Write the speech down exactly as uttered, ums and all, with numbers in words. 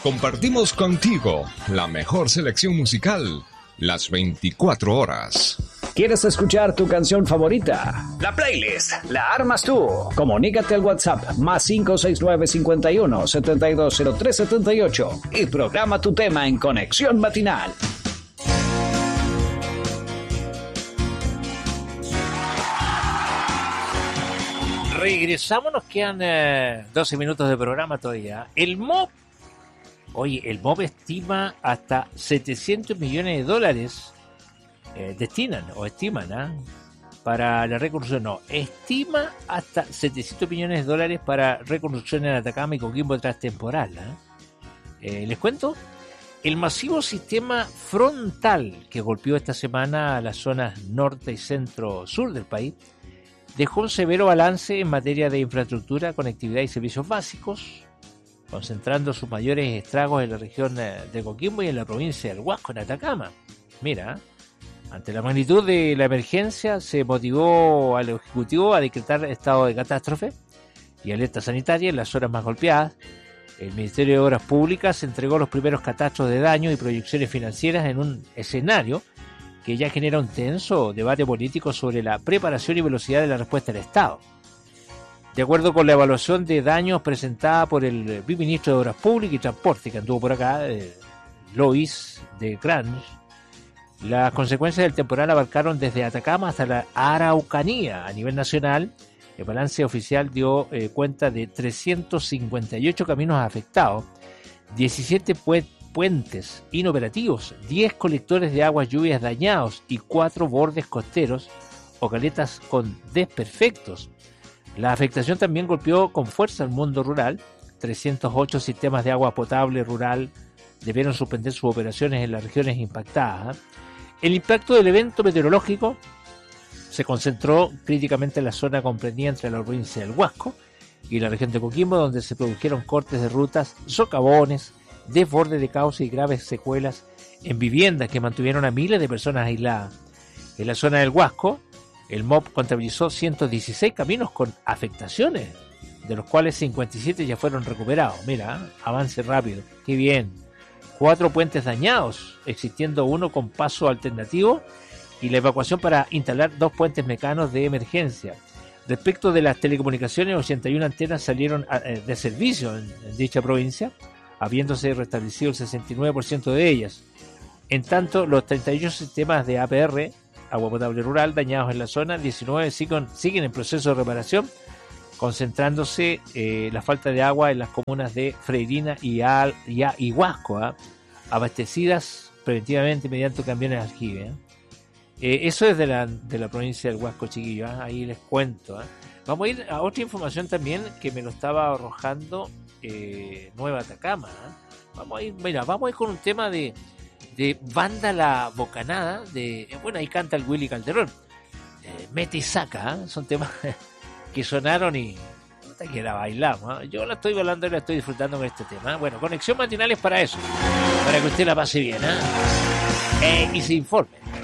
Compartimos contigo la mejor selección musical, las veinticuatro horas. ¿Quieres escuchar tu canción favorita? La playlist la armas tú. Comunícate al WhatsApp más cinco seis nueve cincuenta y uno setenta y dos cero tres setenta y ocho y programa tu tema en Conexión Matinal. Regresamos, nos quedan eh, doce minutos de programa todavía. El M O B, oye, el M O B estima hasta setecientos millones de dólares, eh, destinan o estiman ¿eh? para la reconstrucción. No, estima hasta setecientos millones de dólares para reconstrucción en Atacama y Coquimbo tras temporal. ¿eh? Eh, Les cuento, el masivo sistema frontal que golpeó esta semana a las zonas norte y centro-sur del país dejó un severo balance en materia de infraestructura, conectividad y servicios básicos, concentrando sus mayores estragos en la región de Coquimbo y en la provincia del Huasco, en Atacama. Mira, ante la magnitud de la emergencia, se motivó al Ejecutivo a decretar estado de catástrofe y alerta sanitaria en las zonas más golpeadas. El Ministerio de Obras Públicas entregó los primeros catastros de daños y proyecciones financieras en un escenario que ya genera un tenso debate político sobre la preparación y velocidad de la respuesta del Estado. De acuerdo con la evaluación de daños presentada por el viceministro de Obras Públicas y Transporte, que anduvo por acá, eh, Lois de Grange, las consecuencias del temporal abarcaron desde Atacama hasta la Araucanía. A nivel nacional, el balance oficial dio eh, cuenta de trescientos cincuenta y ocho caminos afectados, diecisiete puentes, puentes inoperativos, diez colectores de aguas lluvias dañados y cuatro bordes costeros o caletas con desperfectos. La afectación también golpeó con fuerza al mundo rural. trescientos ocho sistemas de agua potable rural debieron suspender sus operaciones en las regiones impactadas. El impacto del evento meteorológico se concentró críticamente en la zona comprendida entre la provincia del Huasco y la región de Coquimbo, donde se produjeron cortes de rutas, socavones, desborde de cauce y graves secuelas en viviendas que mantuvieron a miles de personas aisladas. En la zona del Huasco, el M O B contabilizó ciento dieciséis caminos con afectaciones, de los cuales cincuenta y siete ya fueron recuperados. Mira, avance rápido, qué bien. Cuatro puentes dañados, existiendo uno con paso alternativo y la evacuación para instalar dos puentes mecanos de emergencia. Respecto de las telecomunicaciones, ochenta y una antenas salieron de servicio en, en dicha provincia, habiéndose restablecido el sesenta y nueve por ciento de ellas. En tanto, los treinta y ocho sistemas de A P R, agua potable rural, dañados en la zona, diecinueve siguen, siguen en proceso de reparación, concentrándose eh, la falta de agua en las comunas de Freirina y, Al, y, A, y Huasco, ¿eh? abastecidas preventivamente mediante camiones de aljibe. ¿eh? Eh, eso es de la, de la provincia del Huasco, chiquillos, ¿eh? ahí les cuento. ¿eh? Vamos a ir a otra información también que me lo estaba arrojando Eh, Nueva Atacama. ¿eh? Vamos a ir, mira, vamos a ir con un tema de, de Banda La Bocanada, de, bueno, ahí canta el Willy Calderón, eh, Mete y Saca, ¿eh? son temas que sonaron y puta que la bailamos. ¿eh? Yo la estoy bailando y la estoy disfrutando con este tema. ¿eh? Bueno, Conexión Matinal es para eso, para que usted la pase bien ¿eh? Eh, y se informe.